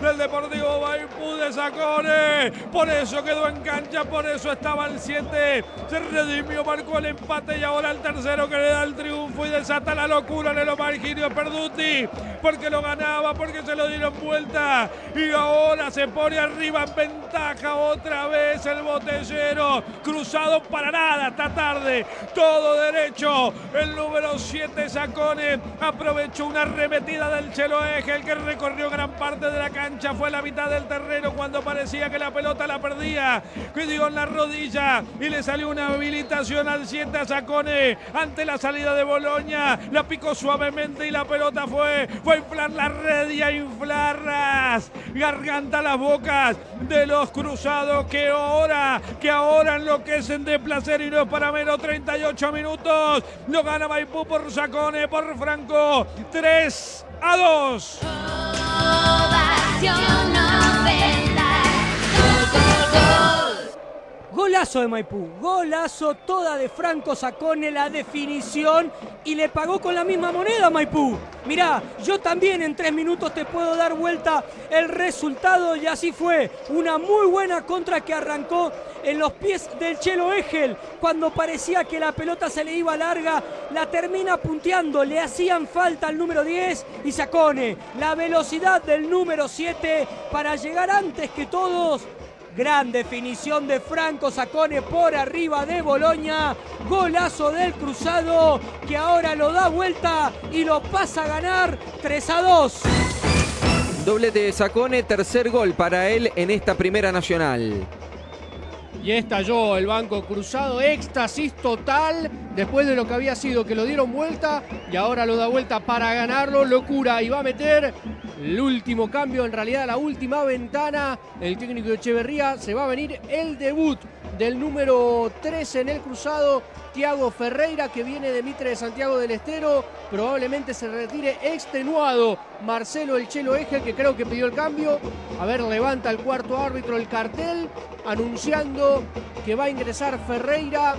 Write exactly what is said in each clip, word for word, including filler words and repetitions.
del Deportivo Maipú de Sakone. Por eso quedó en cancha, por eso estaba el siete. Se redimió, marcó el empate y ahora el tercero que le da el triunfo y desata la locura en el Omar Girio Perduti. Porque lo ganaba, porque se lo dieron vuelta. Y ahora se pone arriba en ventaja otra vez el botellero. Cruzado para nada esta tarde. Todo derecho. El número siete Sakone aprovechó una arremetida del Chelo Egel que recorrió gran parte de la cancha. Fue a la mitad del terreno cuando parecía que la pelota la perdía. Cuidó en la rodilla y le salió una habilitación al siete a Sakone ante la salida de Boloña. La picó suavemente y la pelota fue, fue a inflar la red y a inflarlas. Garganta las bocas de los cruzados que ahora, que ahora enloquecen de placer y no es para menos. treinta y ocho minutos. Lo gana Maipú por Sakone, por Franco. tres a dos. Golazo de Maipú, golazo toda de Franco Sakone, la definición, y le pagó con la misma moneda a Maipú. Mirá, yo también en tres minutos te puedo dar vuelta el resultado y así fue. Una muy buena contra que arrancó en los pies del Chelo Egel. Cuando parecía que la pelota se le iba larga, la termina punteando. Le hacían falta al número diez y Sakone. La velocidad del número siete para llegar antes que todos. Gran definición de Franco Sakone por arriba de Boloña. Golazo del cruzado que ahora lo da vuelta y lo pasa a ganar tres a dos. Doblete de Sakone, tercer gol para él en esta primera nacional. Y estalló el banco cruzado, éxtasis total después de lo que había sido, que lo dieron vuelta y ahora lo da vuelta para ganarlo, locura, y va a meter el último cambio, en realidad la última ventana, el técnico de Echeverría, se va a venir el debut del número trece en el cruzado, Thiago Ferreira, que viene de Mitre de Santiago del Estero, probablemente se retire extenuado Marcelo el Chelo Egel, que creo que pidió el cambio. A ver, levanta el cuarto árbitro el cartel, anunciando que va a ingresar Ferreira.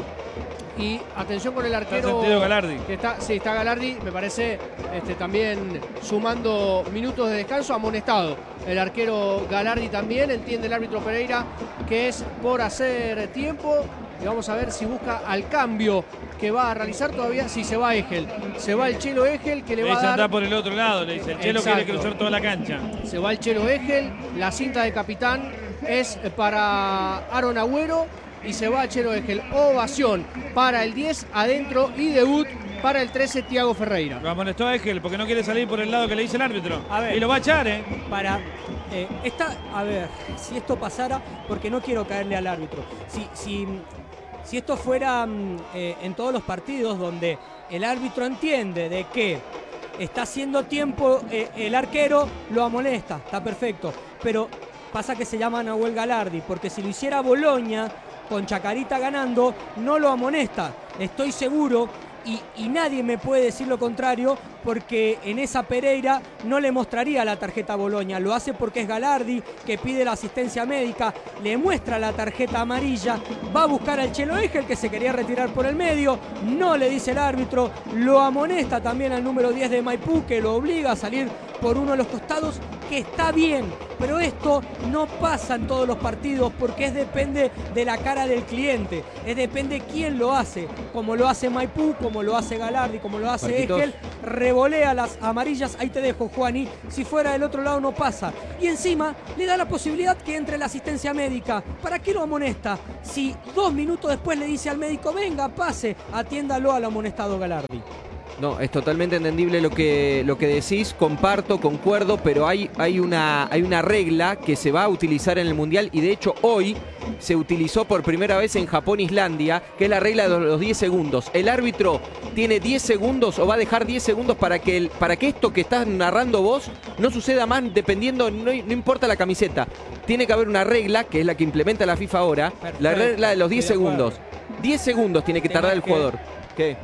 Y atención con el arquero. Está Galardi. Que está, sí, está Galardi, me parece este, también sumando minutos de descanso, amonestado. El arquero Galardi también, entiende el árbitro Pereira que es por hacer tiempo. Y vamos a ver si busca al cambio que va a realizar todavía. Si se va Egel, se va el Chelo Egel, que le, le va a dar... anda por el otro lado, le dice. El Chelo Exacto. quiere cruzar toda la cancha. Se va el Chelo Egel, la cinta de capitán es para Aaron Agüero y se va el Chelo Egel. Ovación para el diez adentro y debut para el trece Thiago Ferreira. Lo amonestó a Egel porque no quiere salir por el lado que le dice el árbitro. A ver, y lo va a echar, ¿eh? Para... Eh, esta, a ver, si esto pasara, porque no quiero caerle al árbitro. Si... si Si esto fuera eh, en todos los partidos donde el árbitro entiende de que está haciendo tiempo eh, el arquero, lo amonesta, está perfecto. Pero pasa que se llama Nahuel Galardi, porque si lo hiciera Boloña con Chacarita ganando, no lo amonesta. Estoy seguro y, y nadie me puede decir lo contrario, porque en esa Pereira no le mostraría la tarjeta a Boloña. Lo hace porque es Galardi, que pide la asistencia médica, le muestra la tarjeta amarilla, va a buscar al Chelo Egel, que se quería retirar por el medio, no le dice el árbitro, lo amonesta también al número diez de Maipú, que lo obliga a salir por uno de los costados, que está bien, pero esto no pasa en todos los partidos porque es depende de la cara del cliente, es depende quién lo hace, como lo hace Maipú, como lo hace Galardi, como lo hace Marquitos. Egel, revolea las amarillas, ahí te dejo, Juani, si fuera del otro lado no pasa, y encima le da la posibilidad que entre la asistencia médica. ¿Para qué lo amonesta? Si dos minutos después le dice al médico, venga, pase, atiéndalo al amonestado Galardi. No, es totalmente entendible lo que, lo que decís, comparto, concuerdo, pero hay, hay, una, hay una regla que se va a utilizar en el Mundial y de hecho hoy se utilizó por primera vez en Japón-Islandia, que es la regla de los diez segundos. El árbitro tiene diez segundos o va a dejar diez segundos para que, el, para que esto que estás narrando vos no suceda más dependiendo, no, no importa la camiseta. Tiene que haber una regla, que es la que implementa la FIFA ahora, Perfecto. La regla de los diez segundos. diez segundos tiene que tardar el jugador. ¿Qué?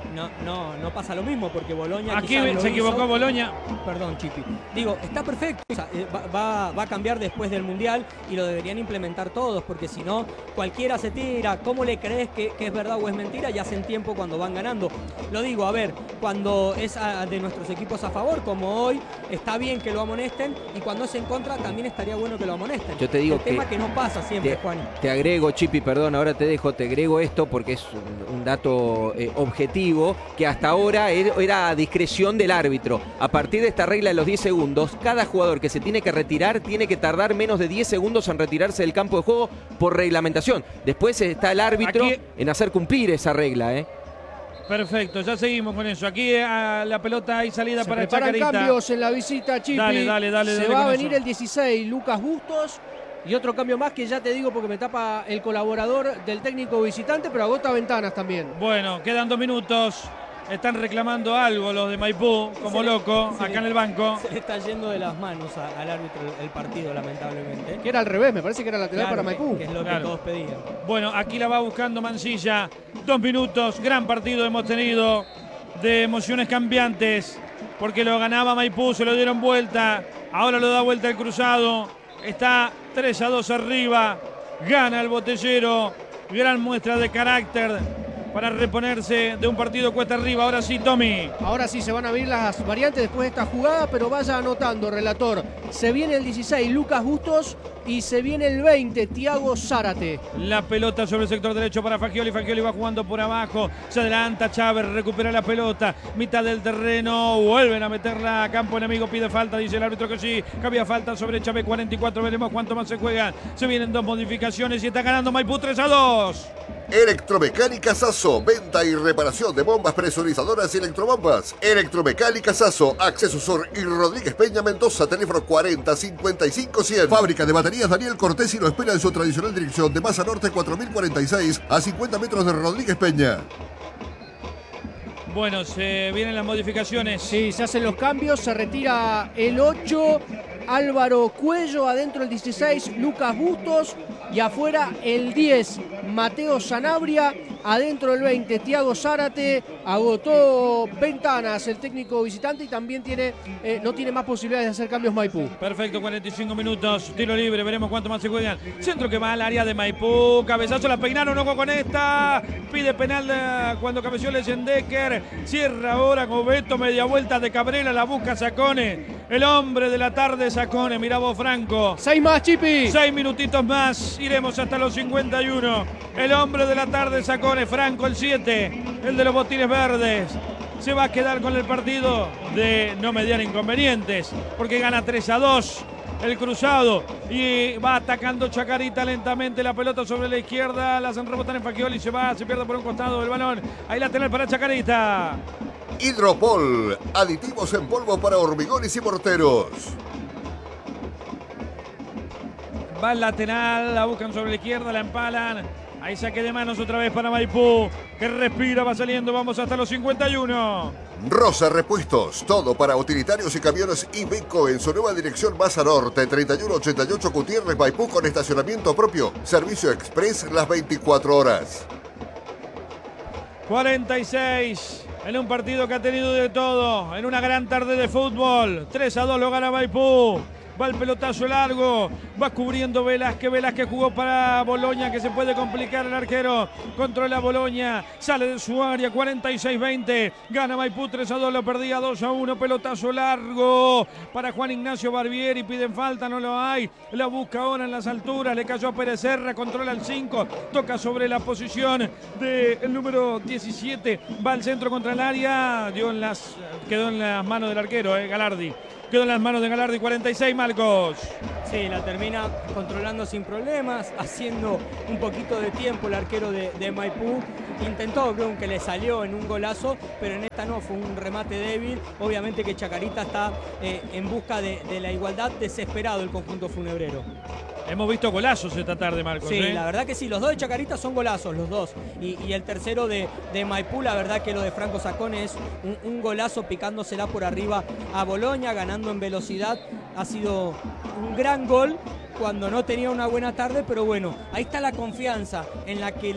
no, no, no pasa lo mismo porque Boloña Aquí quizás lo se equivocó hizo. Boloña. Perdón, Chipi. Digo, está perfecto. O sea, eh, va, va, va a cambiar después del Mundial y lo deberían implementar todos, porque si no, cualquiera se tira. ¿Cómo le crees que, que es verdad o es mentira? Ya hacen tiempo cuando van ganando. Lo digo, a ver, cuando es a, de nuestros equipos a favor, como hoy, está bien que lo amonesten, y cuando es en contra, también estaría bueno que lo amonesten. Yo te digo El que, tema que no pasa siempre, te, Juan. Te agrego, Chipi, perdón, ahora te dejo, te agrego esto porque es un, un dato eh, objetivo, que hasta ahora era, era a discreción del árbitro. A partir de esta regla de los diez segundos, cada jugador que se tiene que retirar tiene que tardar menos de diez segundos en retirarse del campo de juego por reglamentación. Después está el árbitro Aquí... en hacer cumplir esa regla, ¿eh? Perfecto, ya seguimos con eso. Aquí a la pelota hay salida Se para preparan Chacarita. cambios en la visita, Chipi. Dale, dale, dale. Se dale va a con venir eso. el dieciséis, Lucas Bustos. Y otro cambio más que ya te digo porque me tapa el colaborador del técnico visitante, pero agota ventanas también. Bueno, quedan dos minutos. Están reclamando algo los de Maipú, como Se- loco, se acá le- en el banco. Se le está yendo de las manos a- al árbitro el, el partido, lamentablemente. Que era al revés, me parece que era lateral Claro, para que- Maipú. que es lo Claro. que todos pedían. Bueno, aquí la va buscando Mansilla. Dos minutos, gran partido hemos tenido de emociones cambiantes, porque lo ganaba Maipú, se lo dieron vuelta, ahora lo da vuelta el Cruzado, está tres a dos arriba, gana el Botellero, gran muestra de carácter para reponerse de un partido cuesta arriba. Ahora sí, Tommy. Ahora sí se van a abrir las variantes después de esta jugada, pero vaya anotando, relator. Se viene el dieciséis, Lucas Bustos, y se viene el veinte, Thiago Zárate. La pelota sobre el sector derecho para Fagioli. Fagioli va jugando por abajo. Se adelanta Chávez, recupera la pelota. Mitad del terreno. Vuelven a meterla a campo enemigo. Pide falta, dice el árbitro que sí. Que había falta sobre Chávez. cuarenta y cuatro. Veremos cuánto más se juega. Se vienen dos modificaciones y está ganando Maipú tres a dos. Electromecánica Sasso, venta y reparación de bombas presurizadoras y electrobombas. Electromecánica Sasso, Acceso Sur y Rodríguez Peña Mendoza, teléfono cuarenta cincuenta y cinco cien. Fábrica de baterías Daniel Cortés lo espera en su tradicional dirección de Masa Norte cuatro mil cuarenta y seis a cincuenta metros de Rodríguez Peña. Bueno, se vienen las modificaciones. Sí, se hacen los cambios, se retira el ocho, Álvaro Cuello, adentro el dieciséis, Lucas Bustos, y afuera el diez, Mateo Sanabria, adentro el veinte, Thiago Zárate. Agotó ventanas el técnico visitante y también tiene, eh, no tiene más posibilidades de hacer cambios Maipú. Perfecto, cuarenta y cinco minutos, tiro libre, veremos cuánto más se juegan. Centro que va al área de Maipú, cabezazo, la peinaron, ojo con esta, pide penal de, cuando cabeció Leyendecker, cierra ahora Gobeto, media vuelta de Cabrera, la busca Sacone, el hombre de la tarde Sacone, mirá vos Franco. Seis más, Chipi. Seis minutitos más, iremos hasta los cincuenta y uno. El hombre de la tarde Sacone, Franco el siete, el de los botines verdes. Se va a quedar con el partido de no mediar inconvenientes, porque gana tres a dos el Cruzado y va atacando Chacarita lentamente, la pelota sobre la izquierda, la hacen rebotar en Fagioli, se va, se pierde por un costado del balón. Ahí lateral para Chacarita. Hidropol, aditivos en polvo para hormigones y morteros. Va al lateral, la buscan sobre la izquierda, la empalan. Ahí saque de manos otra vez para Maipú, que respira, va saliendo, vamos hasta los cincuenta y uno. Rosa Repuestos, todo para utilitarios y camiones Iveco en su nueva dirección Masa Norte, treinta y uno ochenta y ocho Gutiérrez, Maipú, con estacionamiento propio, servicio express las veinticuatro horas. cuarenta y seis en un partido que ha tenido de todo, en una gran tarde de fútbol. tres a dos lo gana Maipú. Va el pelotazo largo, va cubriendo Velázquez, Velázquez jugó para Boloña, que se puede complicar el arquero, controla Boloña, sale de su área, cuarenta y seis veinte, gana Maipú tres a dos, lo perdía dos a uno, pelotazo largo para Juan Ignacio Barbieri, piden falta, no lo hay, la busca ahora en las alturas, le cayó a Pérez Serra, controla el cinco, toca sobre la posición del número diecisiete, va al centro contra el área, dio en las, quedó en las manos del arquero, eh, Galardi. Quedó en las manos de Galardi, cuarenta y seis, Marcos. Sí, la termina controlando sin problemas, haciendo un poquito de tiempo el arquero de, de Maipú. Intentó, creo que le salió en un golazo, pero en esta no, fue un remate débil. Obviamente que Chacarita está eh, en busca de, de la igualdad, desesperado el conjunto funebrero. Hemos visto golazos esta tarde, Marcos. Sí, ¿eh? la verdad que sí, los dos de Chacarita son golazos, los dos. Y, y el tercero de, de Maipú, la verdad que lo de Franco Sacone es un, un golazo picándosela por arriba a Boloña, ganando en velocidad. Ha sido un gran gol cuando no tenía una buena tarde, pero bueno, ahí está la confianza en la que